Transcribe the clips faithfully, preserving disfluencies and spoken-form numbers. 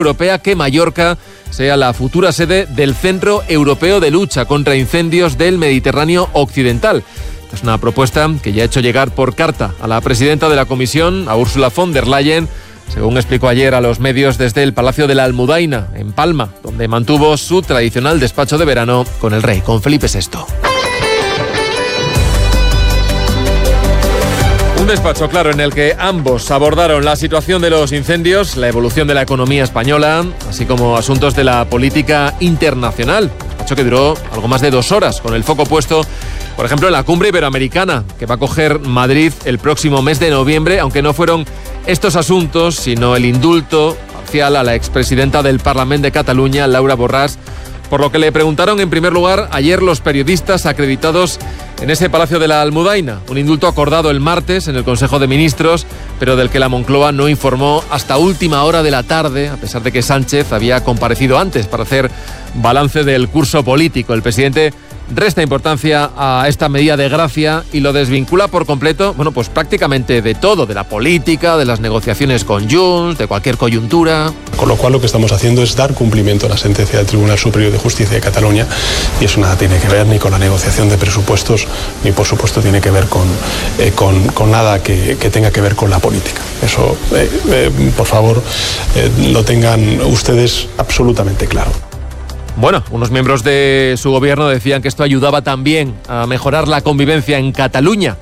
Europea que Mallorca sea la futura sede del Centro Europeo de Lucha contra Incendios del Mediterráneo Occidental. Es una propuesta que ya ha hecho llegar por carta a la presidenta de la Comisión, a Ursula von der Leyen, según explicó ayer a los medios desde el Palacio de la Almudaina, en Palma, donde mantuvo su tradicional despacho de verano con el rey, con Felipe sexto. Un despacho, claro, en el que ambos abordaron la situación de los incendios, la evolución de la economía española, así como asuntos de la política internacional. Despacho que duró algo más de dos horas, con el foco puesto, por ejemplo, en la cumbre iberoamericana, que va a coger Madrid el próximo mes de noviembre, aunque no fueron estos asuntos, sino el indulto parcial a la expresidenta del Parlament de Cataluña, Laura Borràs, por lo que le preguntaron en primer lugar ayer los periodistas acreditados en ese Palacio de la Almudaina. Un indulto acordado el martes en el Consejo de Ministros, pero del que la Moncloa no informó hasta última hora de la tarde, a pesar de que Sánchez había comparecido antes para hacer balance del curso político. El presidente resta importancia a esta medida de gracia y lo desvincula por completo, bueno, pues prácticamente de todo, de la política, de las negociaciones con Junts, de cualquier coyuntura. Con lo cual lo que estamos haciendo es dar cumplimiento a la sentencia del Tribunal Superior de Justicia de Cataluña, y eso nada tiene que ver ni con la negociación de presupuestos, ni por supuesto tiene que ver con, eh, con, con nada que, que tenga que ver con la política. Eso, eh, eh, por favor, eh, lo tengan ustedes absolutamente claro. Bueno, unos miembros de su gobierno decían que esto ayudaba también a mejorar la convivencia en Cataluña.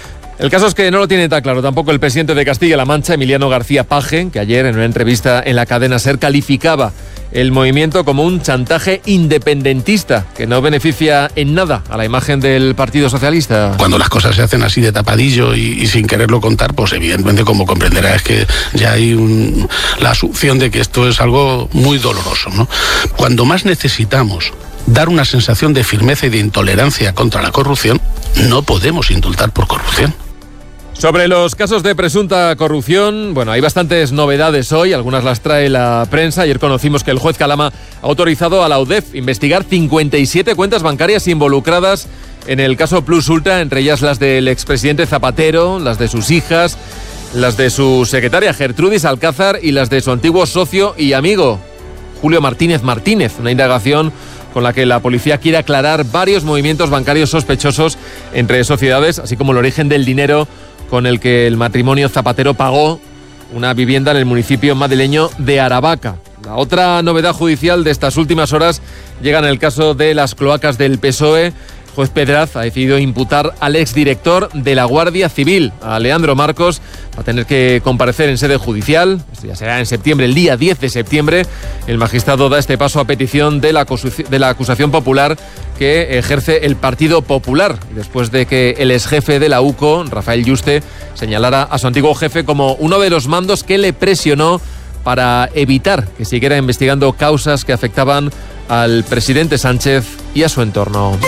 El caso es que no lo tiene tan claro tampoco el presidente de Castilla-La Mancha, Emiliano García Paje, que ayer en una entrevista en la cadena SER calificaba el movimiento como un chantaje independentista que no beneficia en nada a la imagen del Partido Socialista. Cuando las cosas se hacen así de tapadillo y, y sin quererlo contar, pues evidentemente, como comprenderá, es que ya hay un, la asunción de que esto es algo muy doloroso, ¿no? Cuando más necesitamos dar una sensación de firmeza y de intolerancia contra la corrupción, no podemos indultar por corrupción. Sobre los casos de presunta corrupción, bueno, hay bastantes novedades hoy, algunas las trae la prensa. Ayer conocimos que el juez Calama ha autorizado a la U D E F investigar cincuenta y siete cuentas bancarias involucradas en el caso Plus Ultra, entre ellas las del expresidente Zapatero, las de sus hijas, las de su secretaria Gertrudis Alcázar y las de su antiguo socio y amigo Julio Martínez Martínez. Una indagación con la que la policía quiere aclarar varios movimientos bancarios sospechosos entre sociedades, así como el origen del dinero con el que el matrimonio Zapatero pagó una vivienda en el municipio madrileño de Aravaca. La otra novedad judicial de estas últimas horas llega en el caso de las cloacas del P S O E. El juez Pedraz ha decidido imputar al exdirector de la Guardia Civil, a Leandro Marcos. Va a tener que comparecer en sede judicial. Esto ya será en septiembre, el día diez de septiembre. El magistrado da este paso a petición de la, de la acusación popular que ejerce el Partido Popular, después de que el exjefe de la U C O, Rafael Yuste, señalara a su antiguo jefe como uno de los mandos que le presionó para evitar que siguiera investigando causas que afectaban al presidente Sánchez y a su entorno.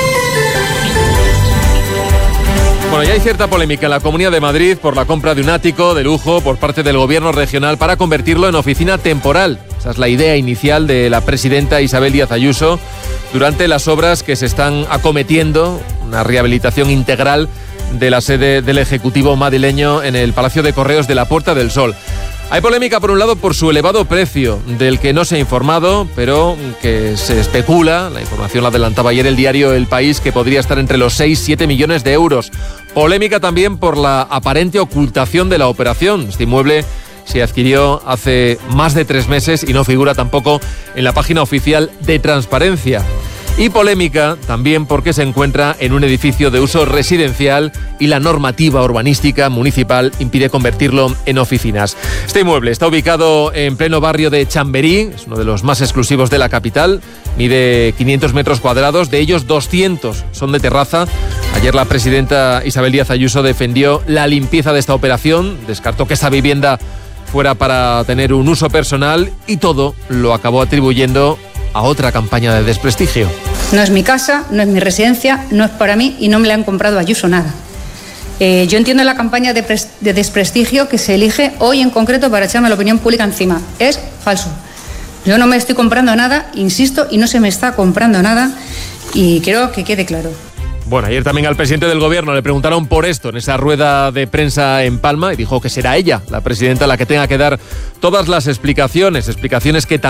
Bueno, ya hay cierta polémica en la Comunidad de Madrid por la compra de un ático de lujo por parte del gobierno regional para convertirlo en oficina temporal. Esa es la idea inicial de la presidenta Isabel Díaz Ayuso durante las obras que se están acometiendo, una rehabilitación integral de la sede del Ejecutivo madrileño en el Palacio de Correos de la Puerta del Sol. Hay polémica, por un lado, por su elevado precio, del que no se ha informado, pero que se especula. La información la adelantaba ayer el diario El País, que podría estar entre los seis y siete millones de euros. Polémica también por la aparente ocultación de la operación. Este inmueble se adquirió hace más de tres meses y no figura tampoco en la página oficial de Transparencia. Y polémica también porque se encuentra en un edificio de uso residencial y la normativa urbanística municipal impide convertirlo en oficinas. Este inmueble está ubicado en pleno barrio de Chamberí, es uno de los más exclusivos de la capital, mide quinientos metros cuadrados, de ellos doscientos son de terraza. Ayer la presidenta Isabel Díaz Ayuso defendió la limpieza de esta operación, descartó que esta vivienda fuera para tener un uso personal y todo lo acabó atribuyendo a otra campaña de desprestigio. No es mi casa, no es mi residencia, no es para mí y no me le han comprado a Ayuso nada. Eh, yo entiendo la campaña de, pres- de desprestigio que se elige hoy en concreto para echarme la opinión pública encima. Es falso. Yo no me estoy comprando nada, insisto, y no se me está comprando nada y quiero que quede claro. Bueno, ayer también al presidente del gobierno le preguntaron por esto en esa rueda de prensa en Palma y dijo que será ella, la presidenta, la que tenga que dar todas las explicaciones, explicaciones que también